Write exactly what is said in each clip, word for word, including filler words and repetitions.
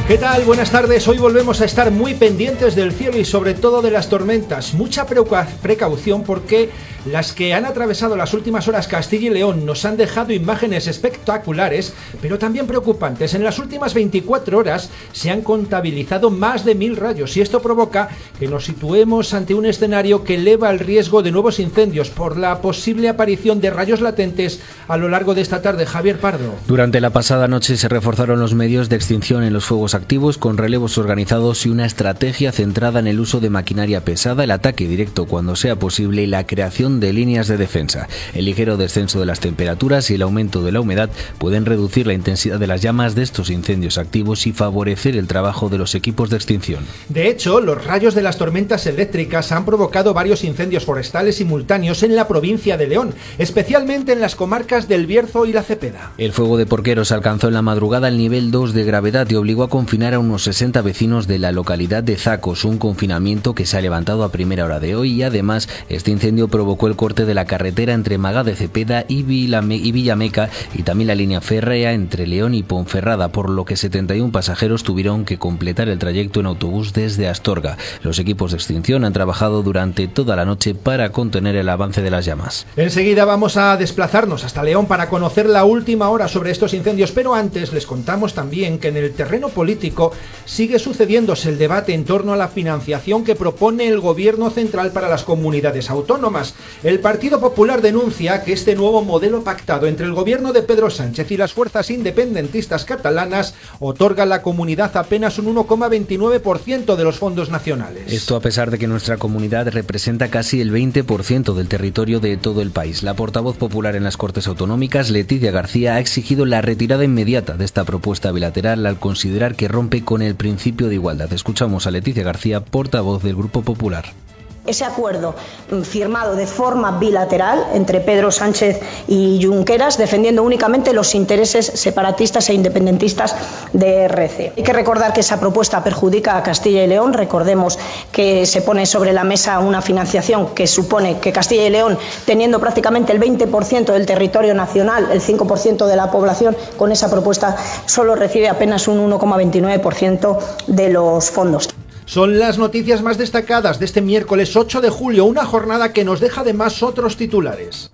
¿Qué tal? Buenas tardes. Hoy volvemos a estar muy pendientes del cielo y sobre todo de las tormentas. Mucha precaución porque las que han atravesado las últimas horas Castilla y León nos han dejado imágenes espectaculares, pero también preocupantes. En las últimas veinticuatro horas se han contabilizado más de mil rayos y esto provoca que nos situemos ante un escenario que eleva el riesgo de nuevos incendios por la posible aparición de rayos latentes a lo largo de esta tarde. Javier Pardo. Durante la pasada noche se reforzaron los medios de extinción en los fuegos activos con relevos organizados y una estrategia centrada en el uso de maquinaria pesada, el ataque directo cuando sea posible y la creación de líneas de defensa. El ligero descenso de las temperaturas y el aumento de la humedad pueden reducir la intensidad de las llamas de estos incendios activos y favorecer el trabajo de los equipos de extinción. De hecho, los rayos de las tormentas eléctricas han provocado varios incendios forestales simultáneos en la provincia de León, especialmente en las comarcas del Bierzo y la Cepeda. El fuego de Porqueros alcanzó en la madrugada el nivel dos de gravedad y obligó a confinar a unos sesenta vecinos de la localidad de Zacos, un confinamiento que se ha levantado a primera hora de hoy y además este incendio provocó el corte de la carretera entre Magá de Cepeda y, Vilame, y Villameca y también la línea férrea entre León y Ponferrada, por lo que setenta y un pasajeros tuvieron que completar el trayecto en autobús desde Astorga. Los equipos de extinción han trabajado durante toda la noche para contener el avance de las llamas. Enseguida vamos a desplazarnos hasta León para conocer la última hora sobre estos incendios, pero antes les contamos también que en el terreno político sigue sucediéndose el debate en torno a la financiación que propone el gobierno central para las comunidades autónomas. El Partido Popular denuncia que este nuevo modelo pactado entre el gobierno de Pedro Sánchez y las fuerzas independentistas catalanas otorga a la comunidad apenas un uno coma veintinueve por ciento de los fondos nacionales. Esto a pesar de que nuestra comunidad representa casi el veinte por ciento del territorio de todo el país. La portavoz popular en las Cortes Autonómicas, Leticia García, ha exigido la retirada inmediata de esta propuesta bilateral al considerar que rompe con el principio de igualdad. Escuchamos a Leticia García, portavoz del Grupo Popular. Ese acuerdo firmado de forma bilateral entre Pedro Sánchez y Junqueras, defendiendo únicamente los intereses separatistas e independentistas de R C. Hay que recordar que esa propuesta perjudica a Castilla y León. Recordemos que se pone sobre la mesa una financiación que supone que Castilla y León, teniendo prácticamente el veinte por ciento del territorio nacional, el cinco por ciento de la población, con esa propuesta solo recibe apenas un uno coma veintinueve por ciento de los fondos. Son las noticias más destacadas de este miércoles ocho de julio, una jornada que nos deja además otros titulares.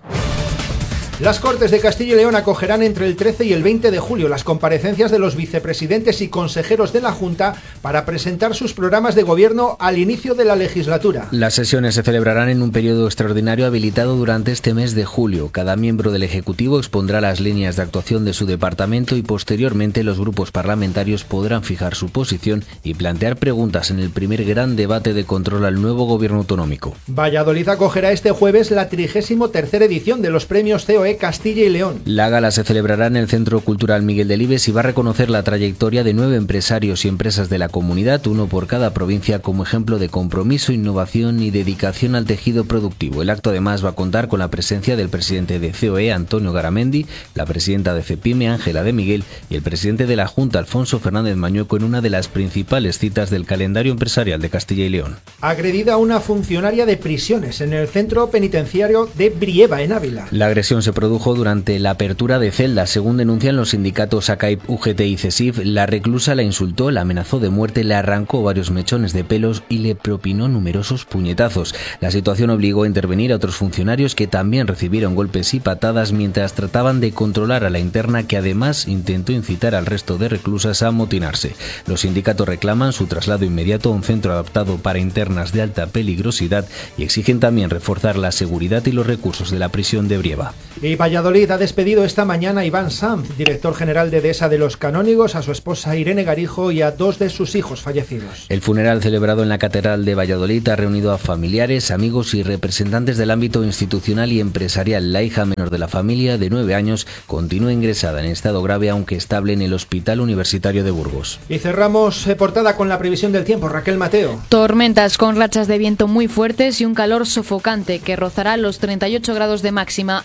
Las Cortes de Castilla y León acogerán entre el trece y el veinte de julio las comparecencias de los vicepresidentes y consejeros de la Junta para presentar sus programas de gobierno al inicio de la legislatura. Las sesiones se celebrarán en un periodo extraordinario habilitado durante este mes de julio. Cada miembro del Ejecutivo expondrá las líneas de actuación de su departamento y posteriormente los grupos parlamentarios podrán fijar su posición y plantear preguntas en el primer gran debate de control al nuevo gobierno autonómico. Valladolid acogerá este jueves la trigésima tercera edición de los premios C O E Castilla y León. La gala se celebrará en el Centro Cultural Miguel Delibes y va a reconocer la trayectoria de nueve empresarios y empresas de la comunidad, uno por cada provincia, como ejemplo de compromiso, innovación y dedicación al tejido productivo. El acto además va a contar con la presencia del presidente de C O E, Antonio Garamendi, la presidenta de CEPIME, Ángela de Miguel, y el presidente de la Junta, Alfonso Fernández Mañueco, en una de las principales citas del calendario empresarial de Castilla y León. Agredida una funcionaria de prisiones en el centro penitenciario de Brieva, en Ávila. La agresión se produjo durante la apertura de celdas. Según denuncian los sindicatos ACAIP, U G T y CESIF, la reclusa la insultó, la amenazó de muerte, le arrancó varios mechones de pelos y le propinó numerosos puñetazos. La situación obligó a intervenir a otros funcionarios que también recibieron golpes y patadas mientras trataban de controlar a la interna, que además intentó incitar al resto de reclusas a amotinarse. Los sindicatos reclaman su traslado inmediato a un centro adaptado para internas de alta peligrosidad y exigen también reforzar la seguridad y los recursos de la prisión de Brieva. Y Valladolid ha despedido esta mañana a Iván Sanz, director general de Dehesa de los Canónigos, a su esposa Irene Garijo y a dos de sus hijos fallecidos. El funeral celebrado en la Catedral de Valladolid ha reunido a familiares, amigos y representantes del ámbito institucional y empresarial. La hija menor de la familia, de nueve años, continúa ingresada en estado grave, aunque estable, en el Hospital Universitario de Burgos. Y cerramos eh, portada con la previsión del tiempo. Raquel Mateo. Tormentas con rachas de viento muy fuertes y un calor sofocante que rozará los treinta y ocho grados de máxima, ale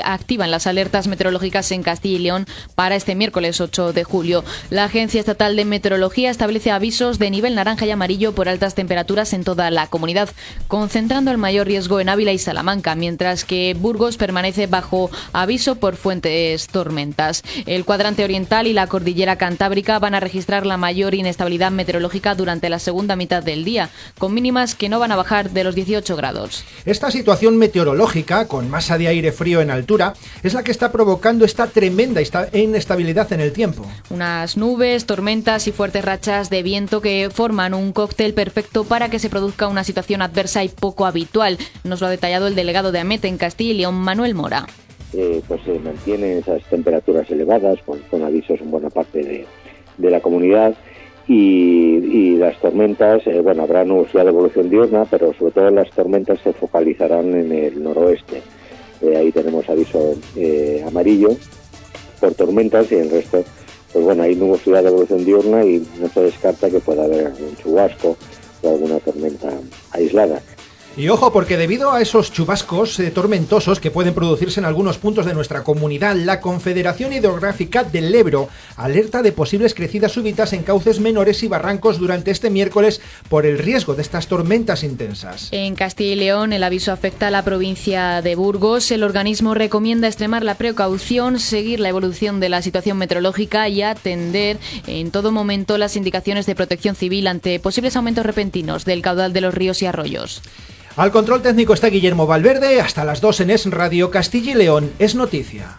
activan las alertas meteorológicas en Castilla y León para este miércoles ocho de julio. La Agencia Estatal de Meteorología establece avisos de nivel naranja y amarillo por altas temperaturas en toda la comunidad, concentrando el mayor riesgo en Ávila y Salamanca, mientras que Burgos permanece bajo aviso por fuertes tormentas. El cuadrante oriental y la cordillera cantábrica van a registrar la mayor inestabilidad meteorológica durante la segunda mitad del día, con mínimas que no van a bajar de los dieciocho grados. Esta situación meteorológica, con masa de aire frío en altura, es la que está provocando esta tremenda inestabilidad en el tiempo. Unas nubes, tormentas y fuertes rachas de viento que forman un cóctel perfecto para que se produzca una situación adversa y poco habitual. Nos lo ha detallado el delegado de AMET en Castilla y León, Manuel Mora. Eh, pues se mantienen esas temperaturas elevadas, con, con avisos en buena parte de, de la comunidad. Y, y las tormentas, eh, bueno, habrá nubosidad de evolución diurna, pero sobre todo las tormentas se focalizarán en el noroeste. Eh, ahí tenemos aviso eh, amarillo por tormentas y el resto, pues bueno, hay nubosidad de evolución diurna y no se descarta que pueda haber algún chubasco o alguna tormenta aislada. Y ojo, porque debido a esos chubascos eh, tormentosos que pueden producirse en algunos puntos de nuestra comunidad, la Confederación Hidrográfica del Ebro alerta de posibles crecidas súbitas en cauces menores y barrancos durante este miércoles por el riesgo de estas tormentas intensas. En Castilla y León el aviso afecta a la provincia de Burgos. El organismo recomienda extremar la precaución, seguir la evolución de la situación meteorológica y atender en todo momento las indicaciones de protección civil ante posibles aumentos repentinos del caudal de los ríos y arroyos. Al control técnico está Guillermo Valverde. Hasta las dos en Es Radio. Castilla y León es noticia.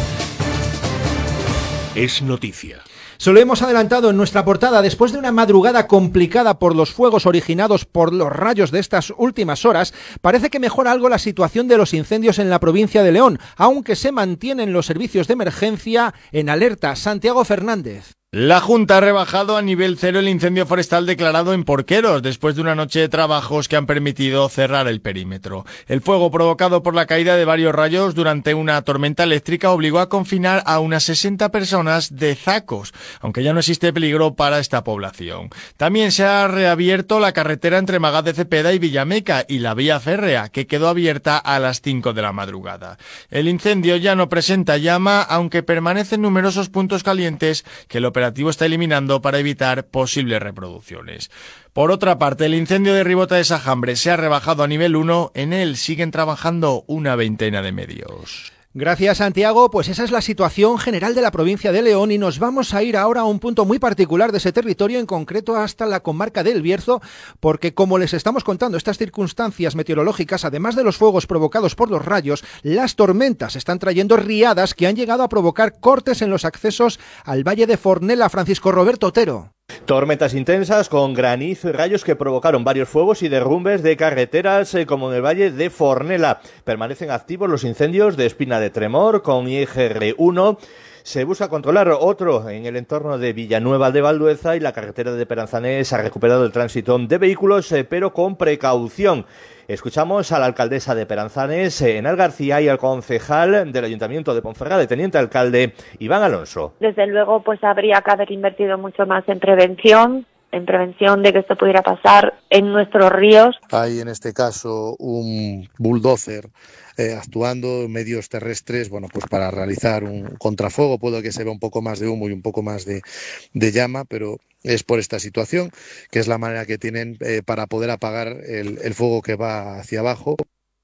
Es noticia. Se lo hemos adelantado en nuestra portada. Después de una madrugada complicada por los fuegos originados por los rayos de estas últimas horas, parece que mejora algo la situación de los incendios en la provincia de León, aunque se mantienen los servicios de emergencia en alerta. Santiago Fernández. La Junta ha rebajado a nivel cero el incendio forestal declarado en Porqueros, después de una noche de trabajos que han permitido cerrar el perímetro. El fuego provocado por la caída de varios rayos durante una tormenta eléctrica obligó a confinar a unas sesenta personas de Zacos, aunque ya no existe peligro para esta población. También se ha reabierto la carretera entre Magaz de Cepeda y Villameca y la vía férrea, que quedó abierta a las cinco de la madrugada. El incendio ya no presenta llama, aunque permanecen numerosos puntos calientes que el operativo está eliminando para evitar posibles reproducciones. Por otra parte, el incendio de Ribota de Sajambre se ha rebajado a nivel uno. En él siguen trabajando una veintena de medios. Gracias, Santiago. Pues esa es la situación general de la provincia de León y nos vamos a ir ahora a un punto muy particular de ese territorio, en concreto hasta la comarca del Bierzo, porque como les estamos contando, estas circunstancias meteorológicas, además de los fuegos provocados por los rayos, las tormentas están trayendo riadas que han llegado a provocar cortes en los accesos al Valle de Fornela. Francisco Roberto Otero. Tormentas intensas con granizo y rayos que provocaron varios fuegos y derrumbes de carreteras eh, como en el Valle de Fornela. Permanecen activos los incendios de Espina de Tremor con I G R uno. Se busca controlar otro en el entorno de Villanueva de Valdueza y la carretera de Peranzanés ha recuperado el tránsito de vehículos, eh, pero con precaución. Escuchamos a la alcaldesa de Peranzanes, Enal García, y al concejal del Ayuntamiento de Ponferrada, el teniente alcalde Iván Alonso. Desde luego, pues habría que haber invertido mucho más en prevención, en prevención de que esto pudiera pasar en nuestros ríos. Hay en este caso un bulldozer eh, actuando en medios terrestres, bueno, pues para realizar un contrafuego. Puede que se vea un poco más de humo y un poco más de, de llama, pero es por esta situación, que es la manera que tienen eh, para poder apagar el, el fuego que va hacia abajo.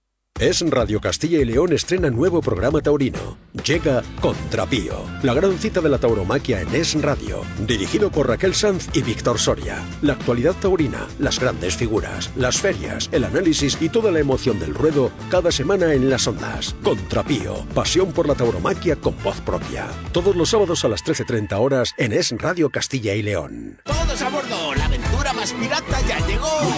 Es Radio Castilla y León estrena nuevo programa taurino. Llega Contrapío, la gran cita de la tauromaquia en Es Radio, dirigido por Raquel Sanz y Víctor Soria. La actualidad taurina, las grandes figuras, las ferias, el análisis y toda la emoción del ruedo cada semana en las ondas. Contrapío, pasión por la tauromaquia con voz propia. Todos los sábados a las trece treinta horas en Es Radio Castilla y León. Todos a bordo, la aventura más pirata ya llegó.